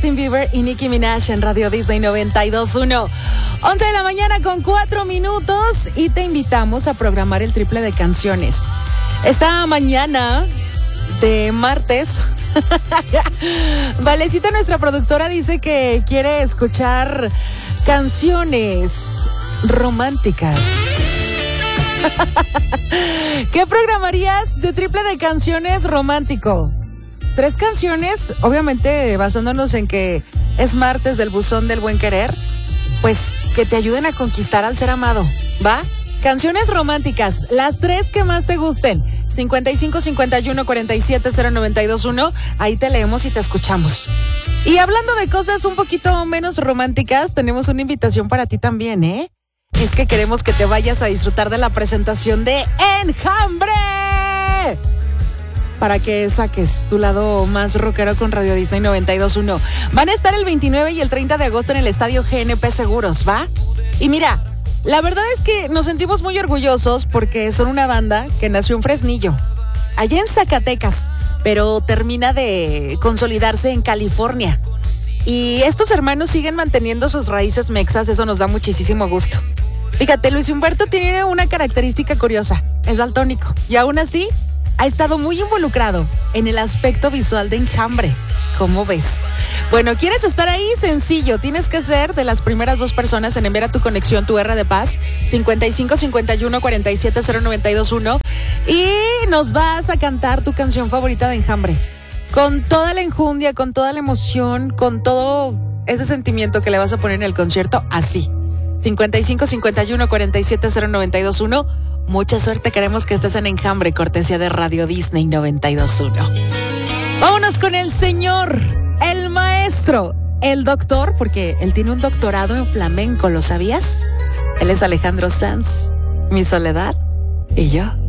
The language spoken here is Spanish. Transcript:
Justin Bieber y Nicki Minaj en Radio Disney 92.1. 11 de la mañana con 4 minutos y te invitamos a programar el triple de canciones. Esta mañana de martes, Valecita, nuestra productora, dice que quiere escuchar canciones románticas. ¿Qué programarías de triple de canciones romántico? 3 canciones, obviamente basándonos en que es martes del buzón del buen querer, pues que te ayuden a conquistar al ser amado, ¿va? Canciones románticas, las 3 que más te gusten. 55 51 47 0921, ahí te leemos y te escuchamos. Y hablando de cosas un poquito menos románticas, tenemos una invitación para ti también, ¿eh? Es que queremos que te vayas a disfrutar de la presentación de Enjambre, para que saques tu lado más rockero con Radio Disney 92.1. Van a estar el 29 y el 30 de agosto en el estadio GNP Seguros, ¿va? Y mira, la verdad es que nos sentimos muy orgullosos porque son una banda que nació en Fresnillo, allá en Zacatecas, pero termina de consolidarse en California. Y estos hermanos siguen manteniendo sus raíces mexas, eso nos da muchísimo gusto. Fíjate, Luis Humberto tiene una característica curiosa, es daltónico, y aún así ha estado muy involucrado en el aspecto visual de Enjambre. ¿Cómo ves? Bueno, ¿quieres estar ahí? Sencillo, tienes que ser de las primeras 2 personas en enviar a tu conexión tu R de paz, 55 51 47 0921, y nos vas a cantar tu canción favorita de Enjambre. Con toda la enjundia, con toda la emoción, con todo ese sentimiento que le vas a poner en el concierto, así. 55 51 47 0921. Mucha suerte, queremos que estés en Enjambre, cortesía de Radio Disney 92.1. Vámonos con el señor, el maestro, el doctor, porque él tiene un doctorado en flamenco, ¿lo sabías? Él es Alejandro Sanz, Mi Soledad y yo.